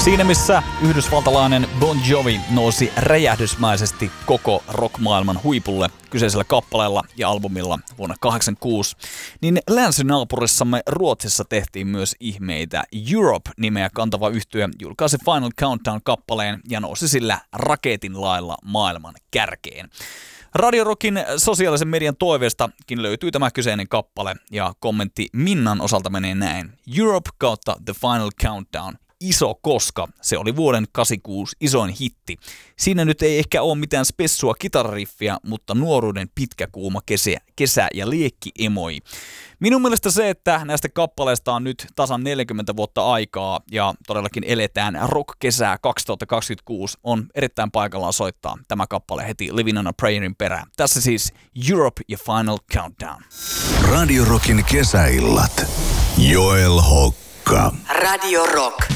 Siinä missä yhdysvaltalainen Bon Jovi nousi räjähdysmäisesti koko rockmaailman huipulle kyseisellä kappaleella ja albumilla vuonna 1986, niin länsinaapurissamme Ruotsissa tehtiin myös ihmeitä. Europe-nimeä kantava yhtye julkaisi Final Countdown-kappaleen ja nousi sillä raketin lailla maailman kärkeen. Radio Rockin sosiaalisen median toiveestakin löytyy tämä kyseinen kappale ja kommentti Minnan osalta menee näin. Europe kautta The Final Countdown. Iso, koska se oli vuoden 86 isoin hitti. Siinä nyt ei ehkä ole mitään spessua kitarariffiä, mutta nuoruuden pitkä kuuma kesä ja liekki emoi. Minun mielestä se, että näistä kappaleista on nyt tasan 40 vuotta aikaa ja todellakin eletään rock-kesää 2026, on erittäin paikallaan soittaa tämä kappale heti Living on a Prayerin perään. Tässä siis Europe ja Final Countdown. Radio Rockin kesäillat. Joel Hokka. Radio Rock.